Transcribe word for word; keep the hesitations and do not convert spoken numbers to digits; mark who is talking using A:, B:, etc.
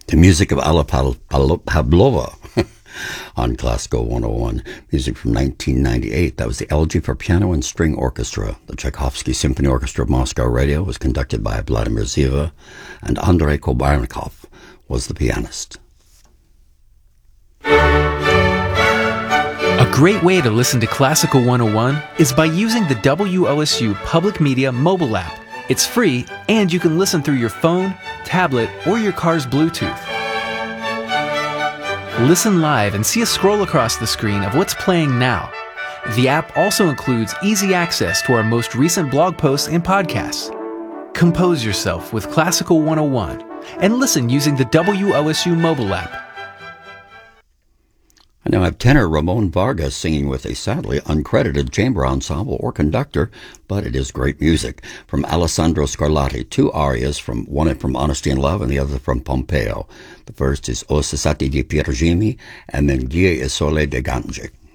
A: The music of Alla Pal- Pal- Pavlova on Classical one oh one. Music from nineteen ninety-eight. That was the Elegy for Piano and String Orchestra. The Tchaikovsky Symphony Orchestra of Moscow Radio was conducted by Vladimir Ziva, and Andrei Kobarnikov was the pianist.
B: A great way to listen to Classical one oh one is by using the W O S U Public Media mobile app. It's free, and you can listen through your phone, tablet, or your car's Bluetooth. Listen live and see a scroll across the screen of what's playing now. The app also includes easy access to our most recent blog posts and podcasts. Compose yourself with Classical one oh one and listen using the W O S U mobile app.
A: I now have tenor Ramon Vargas singing with a sadly uncredited chamber ensemble or conductor, but it is great music. From Alessandro Scarlatti, two arias, from one from Honesty and Love and the other from Pompeo. The first is O Sasati di Piergimi, and then Gia e Sole de Gange.